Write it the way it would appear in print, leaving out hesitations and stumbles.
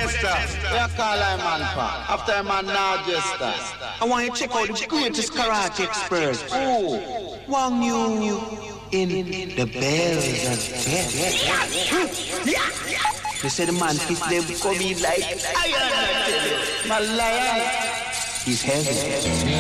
Chester. Yeah, call him man pa. After a man now Chester. I want you to check out the greatest karate expert. Oh, Wang Yu in the bells of death. They say the man fist them coming like iron. My lion. He's heavy.